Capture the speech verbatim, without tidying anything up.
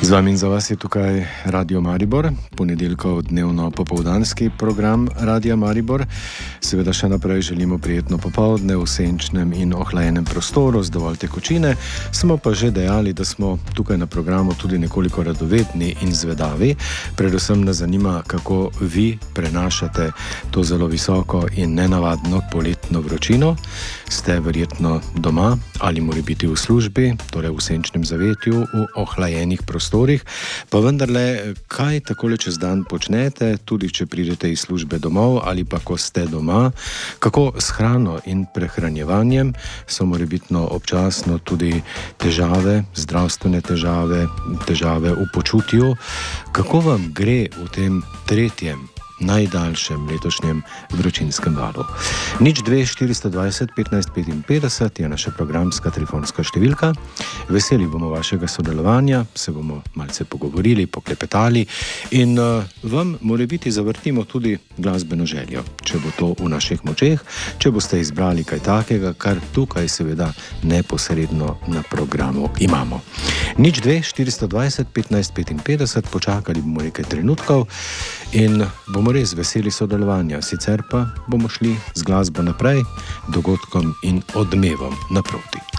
Z vami in za vas je tukaj Radio Maribor, ponedeljkov dnevno popoldanski program Radia Maribor. Seveda še naprej želimo prijetno popoldne v senčnem in ohlajenem prostoru z dovolj tekočine. Smo pa že dejali, da smo tukaj na programu tudi nekoliko radovedni in zvedavi. Predvsem nas zanima, kako vi prenašate to zelo visoko in nenavadno poletno vročino. Ste verjetno doma ali mora biti v službi, torej v senčnem zavetju, v ohlajenih prostorih. Pa vendarle, kaj takole čez dan počnete, tudi če pridete iz službe domov ali pa ko ste doma, kako s hrano in prehranjevanjem, so morebitno občasno tudi težave, zdravstvene težave, težave v počutju, kako vam gre v tem tretjem, najdaljšem letošnjem vročinskem valu. Nič dve štiristo dvajset petnajst petinpetdeset je naša programska telefonska številka. Veseli bomo vašega sodelovanja, se bomo malce pogovorili, poklepetali in uh, vam morebiti zavrtimo tudi glasbeno željo, če bo to v naših močeh, če boste izbrali kaj takega, kar tukaj seveda neposredno na programu imamo. Nič dve štiristo dvajset petnajst petinpetdeset, počakali bomo nekaj trenutkov in bomo res veseli sodelovanja, sicer pa bomo šli z glasbo naprej, dogodkom in odmevom naproti.